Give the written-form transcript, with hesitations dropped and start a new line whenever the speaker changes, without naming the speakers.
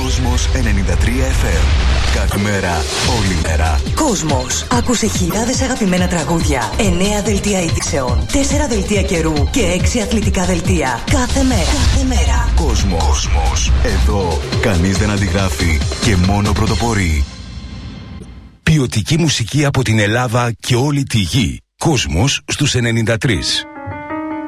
Κόσμος 93 FM. Κάθε μέρα, όλη μέρα.
Κόσμος. Άκουσε χιλιάδες αγαπημένα τραγούδια, 9 δελτία ειδήσεων, 4 δελτία καιρού και 6 αθλητικά δελτία. Κάθε μέρα. Κάθε μέρα.
Κόσμος. Εδώ κανείς δεν αντιγράφει και μόνο πρωτοπορεί.
Ποιοτική μουσική από την Ελλάδα και όλη τη γη. Κόσμος στους 93.